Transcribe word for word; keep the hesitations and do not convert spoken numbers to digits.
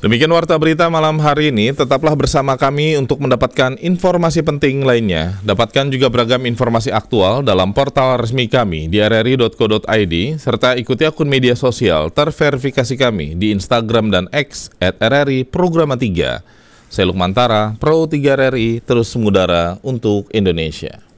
Demikian Warta Berita malam hari ini, tetaplah bersama kami untuk mendapatkan informasi penting lainnya. Dapatkan juga beragam informasi aktual dalam portal resmi kami di r r i dot co dot i d, serta ikuti akun media sosial terverifikasi kami di Instagram dan X at r r i programa tiga. Saya Lukman Tara, Pro tiga R R I, terus mengudara untuk Indonesia.